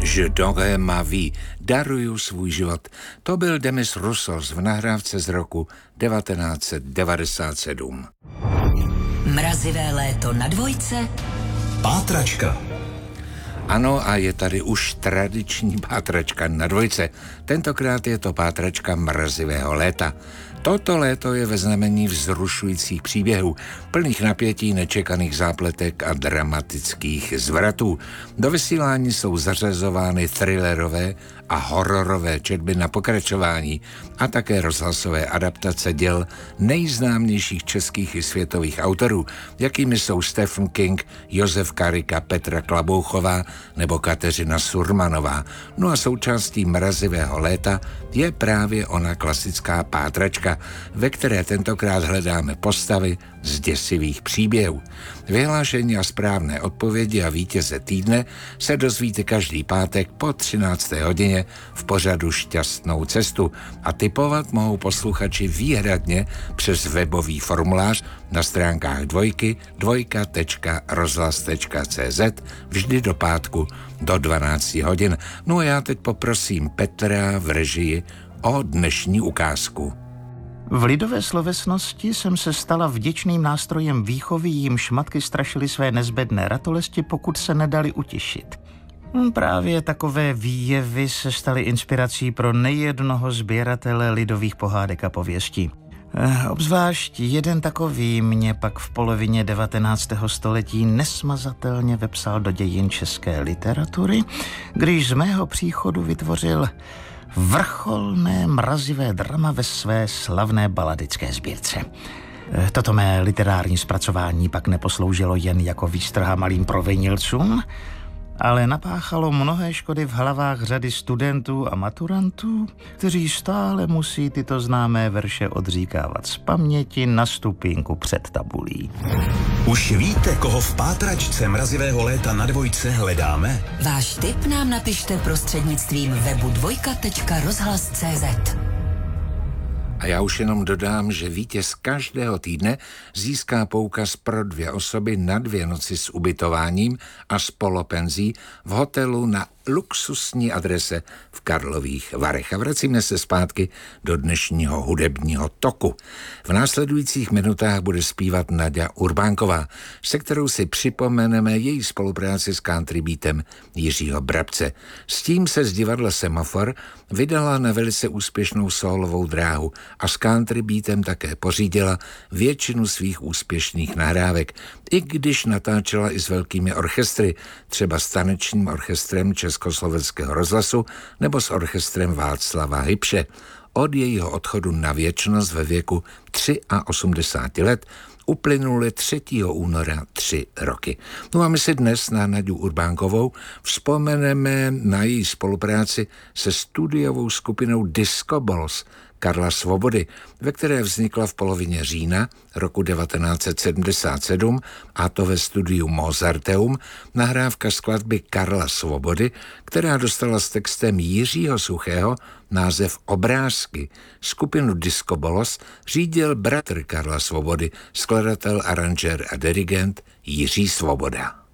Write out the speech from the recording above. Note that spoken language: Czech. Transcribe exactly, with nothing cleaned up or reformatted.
Je donnerai ma vie, daruju svůj život. To byl Demis Roussos v nahrávce z roku devatenáct set devadesát sedm. Mrazivé léto na dvojce. Pátračka. Ano, a je tady už tradiční pátračka na dvojce. Tentokrát je to pátračka mrazivého léta. Toto léto je ve znamení vzrušujících příběhů, plných napětí, nečekaných zápletek a dramatických zvratů. Do vysílání jsou zařazovány thrillerové a hororové četby na pokračování a také rozhlasové adaptace děl nejznámějších českých i světových autorů, jakými jsou Stephen King, Josef Karika, Petra Klabouchová nebo Kateřina Surmanová. No a součástí mrazivého léta je právě ona klasická pátračka, ve které tentokrát hledáme postavy z děsivých příběhů. Vyhlášení a správné odpovědi a vítěze týdne se dozvíte každý pátek po třinácté hodině v pořadu Šťastnou cestu a tipovat mohou posluchači výhradně přes webový formulář na stránkách dvojky dvojka tečka rozhlas tečka cé zet vždy do pátku do dvanácti hodin. No a já teď poprosím Petra v režii o dnešní ukázku. V lidové slovesnosti jsem se stala vděčným nástrojem výchovy, jímž matky strašily své nezbedné ratolesti, pokud se nedali utěšit. Právě takové výjevy se staly inspirací pro nejednoho sběratele lidových pohádek a pověstí. Obzvlášť jeden takový mě pak v polovině devatenáctého století nesmazatelně vepsal do dějin české literatury, když z mého příchodu vytvořil vrcholné mrazivé drama ve své slavné baladické sbírce. Toto mé literární zpracování pak neposloužilo jen jako výstraha malým provinilcům, ale napáchalo mnohé škody v hlavách řady studentů a maturantů, kteří stále musí tyto známé verše odříkávat z paměti na stupínku před tabulí. Už víte, koho v pátračce mrazivého léta na dvojce hledáme? Váš tip nám napište prostřednictvím webu dvojka tečka rozhlas tečka cé zet. A já už jenom dodám, že vítěz každého týdne získá poukaz pro dvě osoby na dvě noci s ubytováním a s polopenzí v hotelu na luxusní adrese v Karlových Varech. A vracíme se zpátky do dnešního hudebního toku. V následujících minutách bude zpívat Naďa Urbánková, se kterou si připomeneme její spolupráci s country beatem Jiřího Brabce. S tím se z divadla Semafor vydala na velice úspěšnou sólovou dráhu a s country beatem také pořídila většinu svých úspěšných nahrávek, i když natáčela i s velkými orchestry, třeba s tanečním orchestrem Československého rozhlasu nebo s orchestrem Václava Hybše. Od jejího odchodu na věčnost ve věku osmdesáti tří let uplynuly třetího února tři roky. No a my si dnes na Naďu Urbánkovou vzpomeneme na její spolupráci se studiovou skupinou Disco Balls Karla Svobody, ve které vznikla v polovině října roku devatenáct set sedmdesát sedm, a to ve studiu Mozarteum, nahrávka skladby Karla Svobody, která dostala s textem Jiřího Suchého název Obrázky. Skupinu Disco Balls řídil bratr Karla Svobody, skladatel, aranžér a dirigent Jiří Svoboda.